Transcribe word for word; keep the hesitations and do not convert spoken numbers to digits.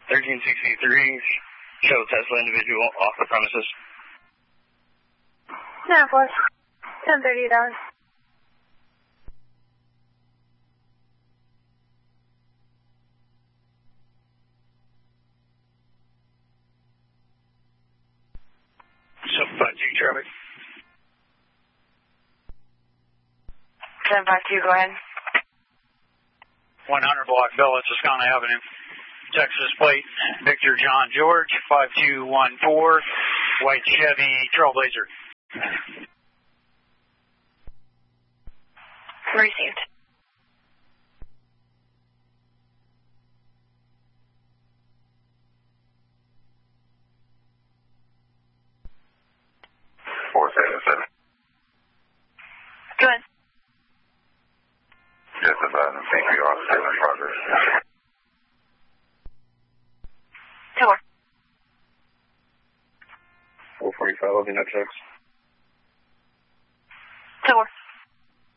thirteen sixty-three, show Tesla individual off the premises. nine four, ten thirty dollars. seven five two traffic. seven five two, go ahead. one hundred block Bella, Toscana Avenue. Texas plate, Victor John George, five two one four, white Chevy Trailblazer. Received. four seven seven. Go ahead. Just about the P R still in progress. Tower. four forty-five, I'll be no checks.